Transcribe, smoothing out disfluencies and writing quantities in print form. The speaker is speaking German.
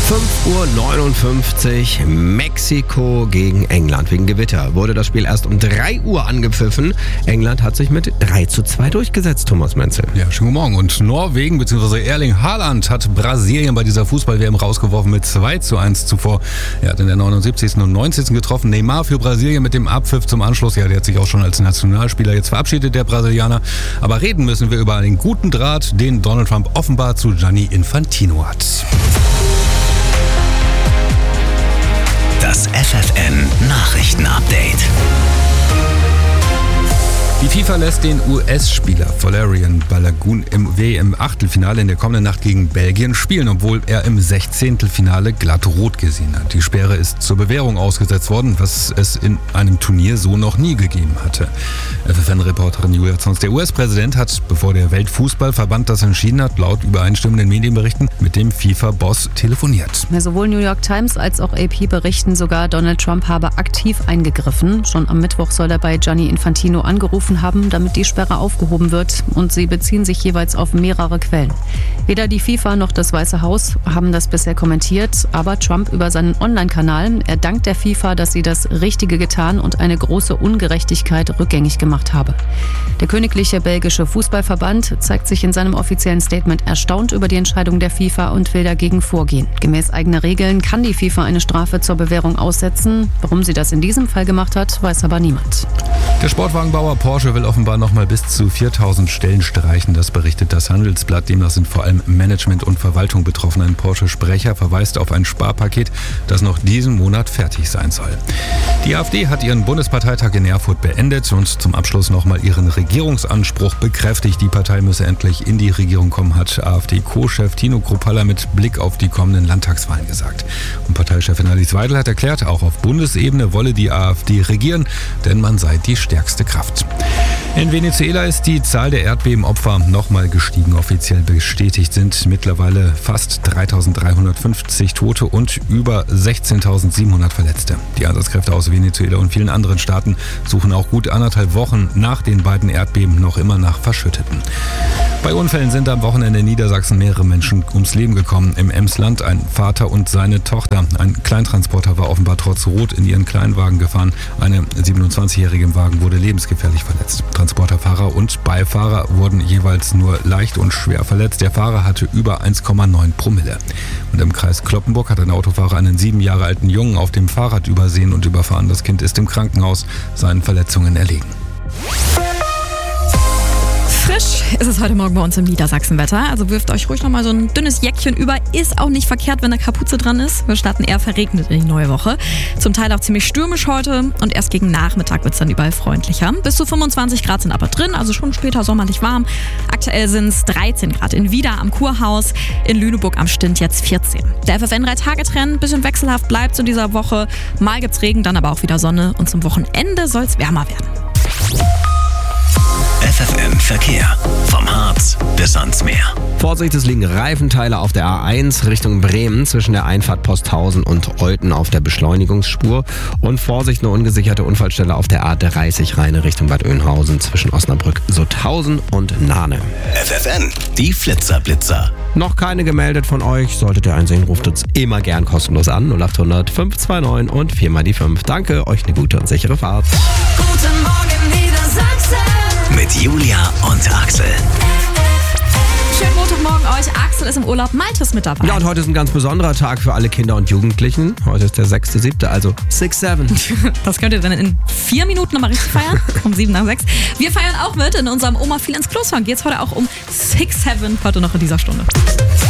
5:59 Uhr, Mexiko gegen England. Wegen Gewitter wurde das Spiel erst um 3 Uhr angepfiffen. England hat sich mit 3:2 durchgesetzt, Thomas Menzel. Ja, schönen guten Morgen. Und Norwegen bzw. Erling Haaland hat Brasilien bei dieser Fußball-WM rausgeworfen mit 2:1 zuvor. Er hat in der 79. und 90. getroffen. Neymar für Brasilien mit dem Abpfiff zum Anschluss. Ja, der hat sich auch schon als Nationalspieler jetzt verabschiedet, der Brasilianer. Aber reden müssen wir über den guten Draht, den Donald Trump offenbar zu Gianni Infantino hat. Das FFN-Nachrichten-Update. Die FIFA lässt den US-Spieler Valerian Balogun im WM-Achtelfinale in der kommenden Nacht gegen Belgien spielen, obwohl er im 16. Finale glatt rot gesehen hat. Die Sperre ist zur Bewährung ausgesetzt worden, was es in einem Turnier so noch nie gegeben hatte. FFN-Reporterin Julia Zons, der US-Präsident hat, bevor der Weltfußballverband das entschieden hat, laut übereinstimmenden Medienberichten mit dem FIFA-Boss telefoniert. Sowohl New York Times als auch AP berichten sogar, Donald Trump habe aktiv eingegriffen. Schon am Mittwoch soll er bei Gianni Infantino angerufen haben, damit die Sperre aufgehoben wird, und sie beziehen sich jeweils auf mehrere Quellen. Weder die FIFA noch das Weiße Haus haben das bisher kommentiert, aber Trump über seinen Online-Kanal, er dankt der FIFA, dass sie das Richtige getan und eine große Ungerechtigkeit rückgängig gemacht habe. Der Königliche Belgische Fußballverband zeigt sich in seinem offiziellen Statement erstaunt über die Entscheidung der FIFA und will dagegen vorgehen. Gemäß eigener Regeln kann die FIFA eine Strafe zur Bewährung aussetzen. Warum sie das in diesem Fall gemacht hat, weiß aber niemand. Der Sportwagenbauer Porsche will offenbar nochmal bis zu 4.000 Stellen streichen. Das berichtet das Handelsblatt. Demnach sind vor allem Management und Verwaltung betroffen. Ein Porsche-Sprecher verweist auf ein Sparpaket, das noch diesen Monat fertig sein soll. Die AfD hat ihren Bundesparteitag in Erfurt beendet und zum Abschluss nochmal ihren Regierungsanspruch bekräftigt. Die Partei müsse endlich in die Regierung kommen, hat AfD-Co-Chef Tino Kruppalla mit Blick auf die kommenden Landtagswahlen gesagt. Und Parteichefin Alice Weidel hat erklärt, auch auf Bundesebene wolle die AfD regieren, denn man sei die stärkste Kraft. In Venezuela ist die Zahl der Erdbebenopfer nochmal gestiegen. Offiziell bestätigt sind mittlerweile fast 3.350 Tote und über 16.700 Verletzte. Die Einsatzkräfte aus Venezuela und vielen anderen Staaten suchen auch gut 1,5 Wochen nach den beiden Erdbeben noch immer nach Verschütteten. Bei Unfällen sind am Wochenende in Niedersachsen mehrere Menschen ums Leben gekommen. Im Emsland ein Vater und seine Tochter. Ein Kleintransporter war offenbar trotz Rot in ihren Kleinwagen gefahren. Eine 27-Jährige im Wagen wurde lebensgefährlich verletzt. Transporterfahrer und Beifahrer wurden jeweils nur leicht und schwer verletzt. Der Fahrer hatte über 1,9 Promille. Und im Kreis Cloppenburg hat ein Autofahrer einen 7 Jahre alten Jungen auf dem Fahrrad übersehen und überfahren. Das Kind ist im Krankenhaus, seinen Verletzungen erlegen. Frisch ist es heute Morgen bei uns im Niedersachsenwetter. Also wirft euch ruhig nochmal so ein dünnes Jäckchen über. Ist auch nicht verkehrt, wenn eine Kapuze dran ist. Wir starten eher verregnet in die neue Woche. Zum Teil auch ziemlich stürmisch heute. Und erst gegen Nachmittag wird es dann überall freundlicher. Bis zu 25 Grad sind aber drin, also schon später sommerlich warm. Aktuell sind es 13 Grad in Wieder am Kurhaus. In Lüneburg am Stint jetzt 14. Der FFN-3-Tage-Trend bisschen wechselhaft bleibt in dieser Woche. Mal gibt's Regen, dann aber auch wieder Sonne. Und zum Wochenende soll es wärmer werden. FFN Verkehr. Vom Harz bis ans Meer. Vorsicht, es liegen Reifenteile auf der A1 Richtung Bremen zwischen der Einfahrt Posthausen und Olten auf der Beschleunigungsspur. Und Vorsicht, eine ungesicherte Unfallstelle auf der A30 Rheine Richtung Bad Oeynhausen zwischen Osnabrück, Sutthausen und Nahne. FFN, die Flitzer. Noch keine gemeldet von euch? Solltet ihr einsehen, ruft uns immer gern kostenlos an. 0800 529 und 4 die 5. Danke, euch eine gute und sichere Fahrt. Guten Morgen Niedersachsen. Mit Julia und Axel. Schönen Montagmorgen euch. Axel ist im Urlaub, Malte ist mit dabei. Ja, und heute ist ein ganz besonderer Tag für alle Kinder und Jugendlichen. Heute ist der 6.7., also 6-7. Das könnt ihr dann in 4 Minuten nochmal richtig feiern. Um 7 nach 6. Wir feiern auch mit in unserem Oma viel ins Klo Song. Geht's heute auch um 6-7, heute noch in dieser Stunde.